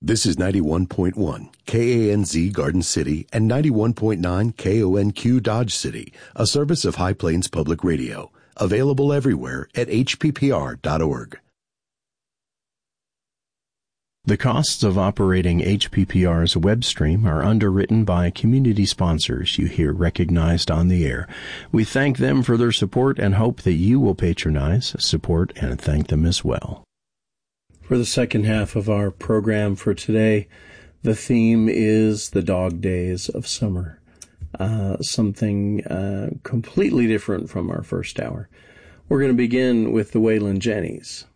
This is 91.1 KANZ Garden City and 91.9 KONQ Dodge City, a service of High Plains Public Radio. Available everywhere at hppr.org. The costs of operating HPPR's web stream are underwritten by community sponsors you hear recognized on the air. We thank them for their support and hope that you will patronize, support, and thank them as well. For the second half of our program for today, the theme is the dog days of summer. Something completely different from our first hour. We're going to begin with the Waylon Jennings.